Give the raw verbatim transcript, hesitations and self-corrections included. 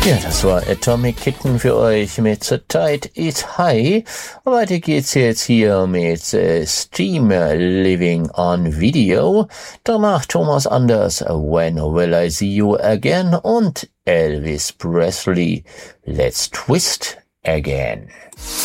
Ja, das war Atomic Kitten für euch mit The Tide is High. Weiter geht's jetzt hier mit äh, Steam Living on Video. Danach Thomas Anders, When Will I See You Again? Und Elvis Presley, Let's Twist Again.